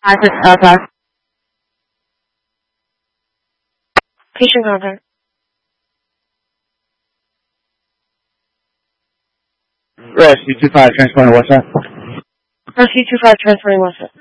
This is Alpha. Patient contact. Rescue 25 transporting what's that? Rescue 25 transferring what's it?